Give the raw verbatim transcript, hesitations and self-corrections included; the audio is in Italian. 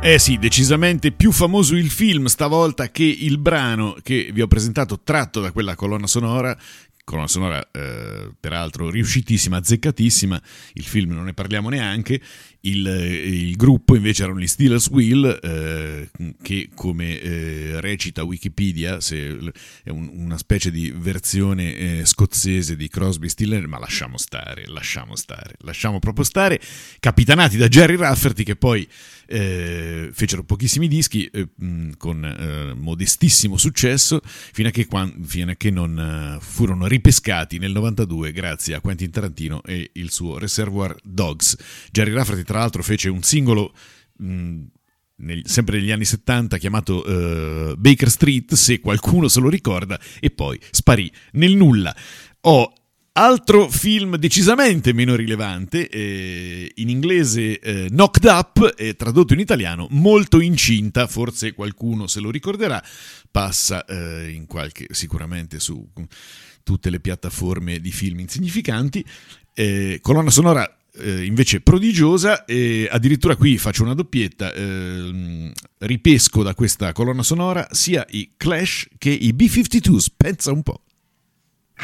Eh sì, decisamente più famoso il film stavolta che il brano che vi ho presentato tratto da quella colonna sonora, colonna sonora eh, peraltro riuscitissima, azzeccatissima, il film non ne parliamo neanche. Il, il gruppo invece erano gli Steelers Wheel, eh, che come eh, recita Wikipedia se, è un, una specie di versione eh, scozzese di Crosby, Stills, ma lasciamo stare, lasciamo stare, lasciamo proprio stare, capitanati da Gerry Rafferty, che poi eh, fecero pochissimi dischi eh, mh, con eh, modestissimo successo, fino a che, quando, fino a che non uh, furono ripescati nel novantadue grazie a Quentin Tarantino e il suo Reservoir Dogs. Gerry Rafferty tra l'altro fece un singolo mh, nel, sempre negli anni settanta chiamato uh, Baker Street, se qualcuno se lo ricorda, e poi sparì nel nulla. Ho altro film decisamente meno rilevante, eh, in inglese eh, Knocked Up, eh, tradotto in italiano Molto incinta, forse qualcuno se lo ricorderà, passa eh, in qualche, sicuramente su tutte le piattaforme di film insignificanti, eh, colonna sonora Eh, invece prodigiosa, e addirittura qui faccio una doppietta, eh, ripesco da questa colonna sonora sia i Clash che i B cinquantadue, pensa un po'.